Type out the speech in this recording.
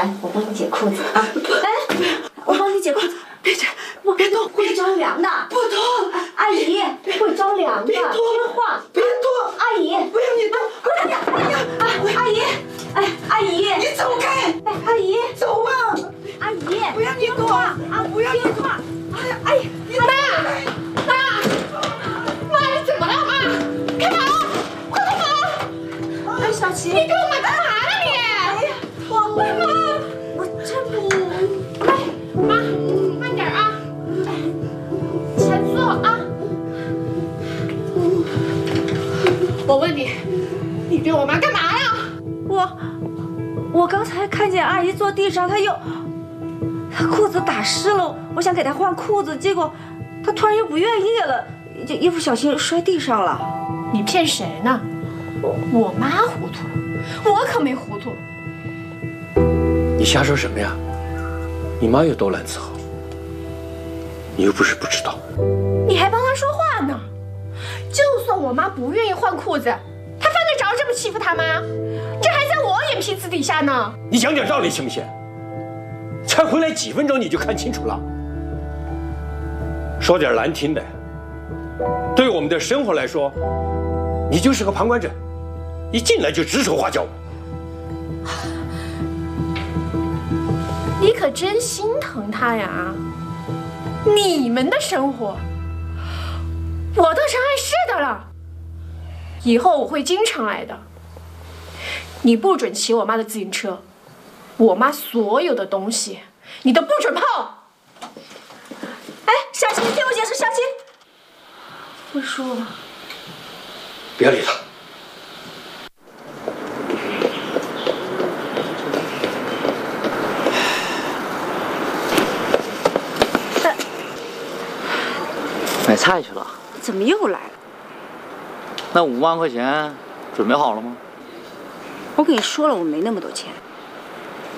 来，我帮你解裤子啊！哎，我帮你解裤子。 别解，别动， 会着凉的。 不动， 阿姨会着凉的。 别动， 别晃， 别动， 阿姨， 不要你动！ 快点！阿姨，哎，阿姨， 你走开！ 哎，阿姨， 走啊！ 阿姨， 不要你动啊！不要你动！ 哎呀，哎呀， 妈，你怎么了妈？开门！快开门！ 哎，小琪， 你给我们干嘛呢你？ 哎呀，我真不， 哎，妈，慢点啊！前坐啊！我问你，你对我妈干嘛呀？ 我刚才看见阿姨坐地上，她裤子打湿了，我想给她换裤子，结果她突然又不愿意了，这一不小心摔地上了。 你骗谁呢？我妈糊涂，我可没糊涂。 你瞎说什么呀？你妈有多难伺候，你又不是不知道。 你还帮她说话呢？就算我妈不愿意换裤子，她犯得着这么欺负她吗？这还在我眼皮子底下呢。 你讲点道理行不行？才回来几分钟你就看清楚了。说点难听的，对我们的生活来说，你就是个旁观者，一进来就指手画脚。 你可真心疼她呀！你们的生活，我倒是碍事的了。以后我会经常来的。你不准骑我妈的自行车，我妈所有的东西你都不准碰。 哎，小琪，听我解释，小琪，不说了。 不要理他。 买菜去了？ 怎么又来了？ 那5万块钱准备好了吗？ 我跟你说了，我没那么多钱。